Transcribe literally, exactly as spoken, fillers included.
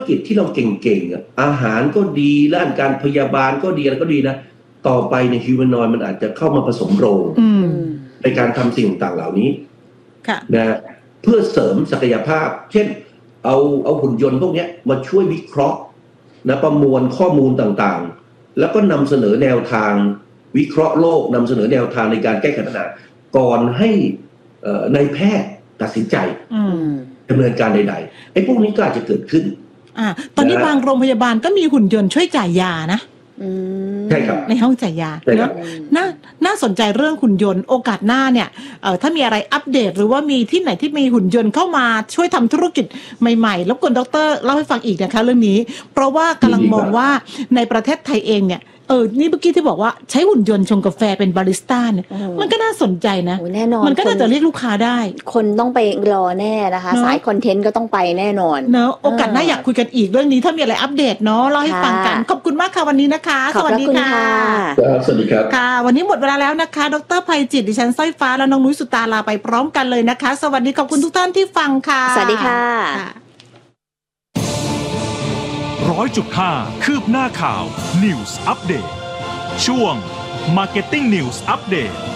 กิจที่เราเก่งๆอาหารก็ดีด้านการพยาบาลก็ดีอะไรก็ดีนะต่อไปในฮิวแมนนอยด์มันอาจจะเข้ามาผสมโรงในการทำสิ่งต่างๆเหล่านี้นะเพื่อเสริมศักยภาพเช่นเอาเอาหุ่นยนต์พวกนี้มาช่วยวิเคราะห์นะประมวลข้อมูลต่างๆแล้วก็นำเสนอแนวทางวิเคราะห์โลกนำเสนอแนวทางในการแก้ไขปัญหาก่อนให้นายแพทย์ตัดสินใจดำเนินการใดๆไอ้พวกนี้ก็อาจจะเกิดขึ้นอ่าตอนนี้บางโรงพยาบาลก็มีหุ่นยนต์ช่วยจ่ายยานะใช่ครับในห้องจ่ายยาเนาะน่าน่าสนใจเรื่องหุ่นยนต์โอกาสหน้าเนี่ยเอ่อถ้ามีอะไรอัปเดตหรือว่ามีที่ไหนที่มีหุ่นยนต์เข้ามาช่วยทำธุรกิจใหม่ๆรบกวนดร.เล่าให้ฟังอีกนะคะเรื่องนี้เพราะว่ากำลังมองว่าในประเทศไทยเองเนี่ยเออนี่เมื่อกี้ที่บอกว่าใช้หุ่นยนต์ชงกาแฟเป็นบาริสต้าเนี่ยมันก็น่าสนใจนะแน่นอนมันก็น่าจะเรียกลูกค้าได้คนต้องไปรอแน่นะคะสายคอนเทนต์ก็ต้องไปแน่นอนเนาะโอกาสหน้าอยากคุยกันอีกเรื่องนี้ถ้ามีอะไรอัปเดตเนาะเล่าให้ฟังกันขอบคุณมากค่ะวันนี้นะคะสวัสดีค่ะสวัสดีครับค่ะวันนี้หมดเวลาแล้วนะคะดร.ไพจิตรดิฉันสร้อยฟ้าแล้วน้องนุ้ยสุตาลาไปพร้อมกันเลยนะคะสวัสดีขอบคุณทุกท่านที่ฟังค่ะสวัสดีค่ะร้อยจุดห้าคืบหน้าข่าว News Update ช่วง Marketing News Update